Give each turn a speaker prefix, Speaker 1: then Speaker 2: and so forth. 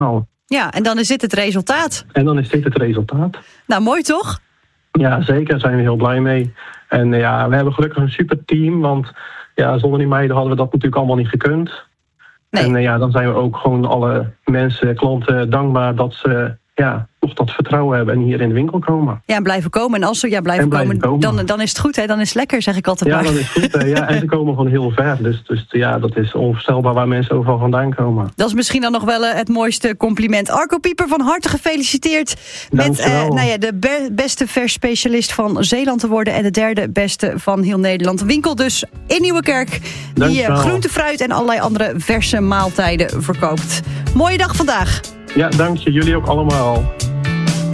Speaker 1: Ja, en dan is dit het resultaat. Nou, mooi toch?
Speaker 2: Ja, zeker. Daar zijn we heel blij mee. En we hebben gelukkig een super team. Want zonder die meiden hadden we dat natuurlijk allemaal niet gekund. Nee. En dan zijn we ook gewoon alle mensen, klanten dankbaar dat ze nog dat vertrouwen hebben en hier in de winkel komen.
Speaker 1: Ja, en blijven komen. En als ze blijven komen, dan is het goed, hè? Dan is het lekker, zeg ik altijd maar.
Speaker 2: Ja, dan is het goed. En ze komen van heel ver. Dus dat is onvoorstelbaar waar mensen overal vandaan komen.
Speaker 1: Dat is misschien dan nog wel het mooiste compliment. Arco Pieper, van harte gefeliciteerd met de beste versspecialist van Zeeland te worden en de derde beste van heel Nederland. Een winkel dus in Nieuwekerk die groente, fruit en allerlei andere verse maaltijden verkoopt. Mooie dag vandaag.
Speaker 2: Ja, dank je. Jullie ook allemaal.